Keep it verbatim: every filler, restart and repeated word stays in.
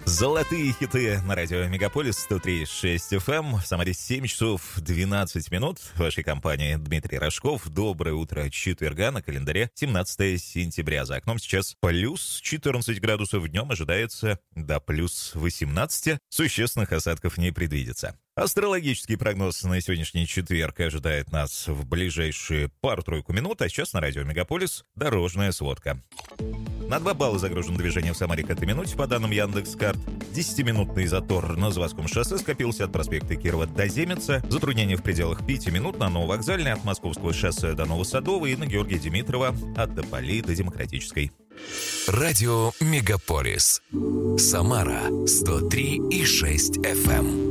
Золотые хиты на радио Мегаполис сто три и шесть эф эм. В Самаре семь часов двенадцать минут. В вашей компании Дмитрий Рожков. Доброе утро четверга, на календаре семнадцатое сентября. За окном сейчас плюс четырнадцать градусов, днем ожидается до плюс восемнадцать. Существенных осадков не предвидится. Астрологический прогноз на сегодняшний четверг ожидает нас в ближайшие пару-тройку минут, а сейчас на радио Мегаполис дорожная сводка. На два балла загружено движение в Самаре к этой минуте, по данным Яндекс.Карт. десятиминутный затор на Заводском шоссе скопился от проспекта Кирова до Земеца. Затруднение в пределах пяти минут на Нововокзальной, от Московского шоссе до Новосадовой и на Георгия Димитрова от Тополей до Демократической. Радио Мегаполис. Самара сто три и шесть эф эм.